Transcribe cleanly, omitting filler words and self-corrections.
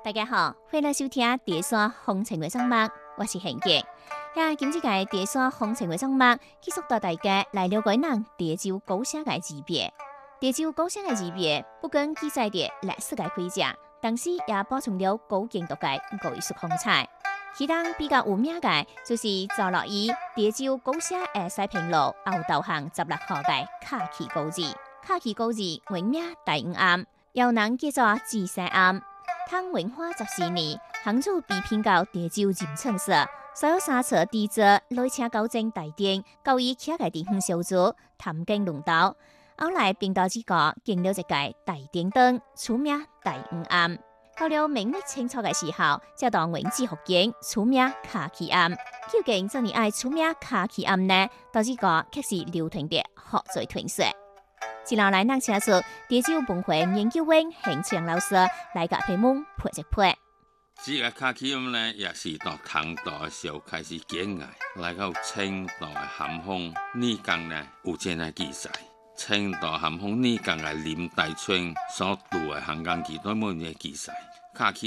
大家好，欢迎来收听第三风情月上目，我是贤杰。今次嘅第三风情月上目，继续带大家来了解咱潮州古社嘅字别。潮州古社嘅字别不仅记载着历史嘅规则，同时也保存了古建筑嘅艺术风采。其中比较有名嘅，就是坐落于潮州古社嘅西平路后道巷16號嘅卡奇古字。卡奇古字原名大五庵，又能叫做自西庵。唐文化14年，杭州被聘到潮州任称社，所有三册地质内车高正大殿，交予其他嘅地方小组谈经论道。后来并到之个建了一个大殿灯，取名大五庵。到了明末清初嘅时候，才当原址复建，取名卡奇庵。究竟怎么爱取名卡奇庵呢？到这个确实流传着好多传说。接下来，咱请出潮州文化研究院邢志良老师来甲题目配一配。 这个卡奇庵呢，也是到唐代的时候开始建的，来到清代咸丰年间呢，有这样记载。清代咸丰年间的林大春所读的《汉江记》都冇呢记载。卡奇